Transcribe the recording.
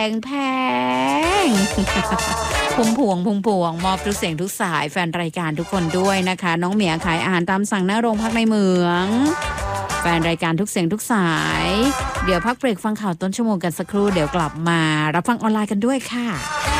แพงพุ่มพวงมอบทุกเสียงทุกสายแฟนรายการทุกคนด้วยนะคะน้องเหมียขายอาหารตามสั่งหน้าโรงพักในเมืองแฟนรายการทุกเสียงทุกสายเดี๋ยวพักเบรกฟังข่าวต้นชั่วโมงกันสักครู่เดี๋ยวกลับมารับฟังออนไลน์กันด้วยค่ะ